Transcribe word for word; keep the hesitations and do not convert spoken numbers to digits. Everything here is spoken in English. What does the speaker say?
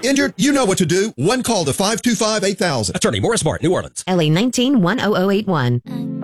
injured, you know what to do. One call to five two five, eight thousand. Attorney Morris Martin, New Orleans. L A nineteen one oh oh eight one.